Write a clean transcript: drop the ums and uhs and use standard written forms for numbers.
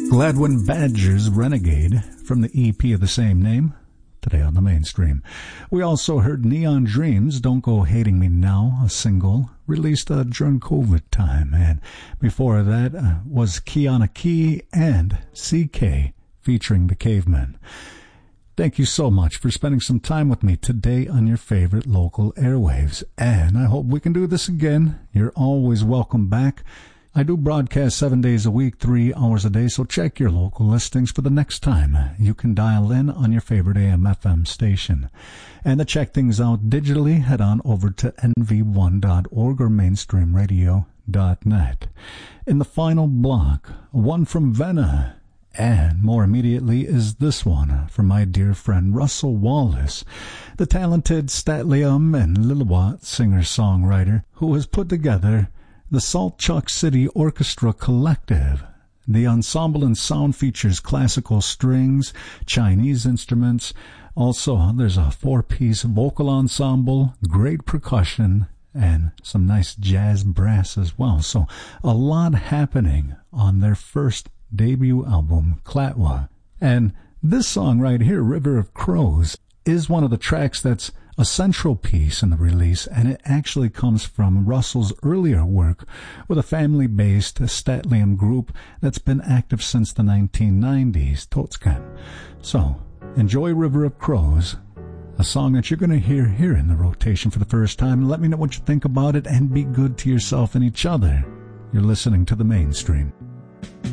Gladwin Badger's Renegade from the EP of the same name, today on the mainstream. We also heard Neon Dreams, Don't Go Hating Me Now, a single released during COVID time. And before that was Kiana Key and CK featuring The Cavemen. Thank you so much for spending some time with me today on your favorite local airwaves. And I hope we can do this again. You're always welcome back. I do broadcast 7 days a week, 3 hours a day, so check your local listings for the next time you can dial in on your favorite AM/FM station. And to check things out digitally, head on over to nv1.org or mainstreamradio.net. In the final block, one from Venna, and more immediately is this one from my dear friend Russell Wallace, the talented Statlium and Lillawat singer-songwriter who has put together the Salt Chuck City Orchestra Collective. The ensemble and sound features classical strings, Chinese instruments. Also, there's a 4-piece vocal ensemble, great percussion, and some nice jazz brass as well. So a lot happening on their first debut album, Clatwa. And this song right here, River of Crows, is one of the tracks that's a central piece in the release, and it actually comes from Russell's earlier work with a family-based Statlium group that's been active since the 1990s, Totskan. So, enjoy River of Crows, a song that you're going to hear here in the rotation for the first time. Let me know what you think about it, and be good to yourself and each other. You're listening to The Mainstream.